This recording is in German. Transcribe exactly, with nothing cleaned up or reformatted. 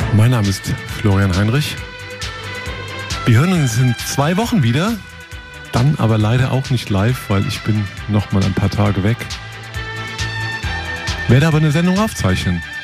Mein Name ist Florian Heinrich. Wir hören uns in zwei Wochen wieder. Dann aber leider auch nicht live, weil ich bin noch mal ein paar Tage weg. Werde aber eine Sendung aufzeichnen.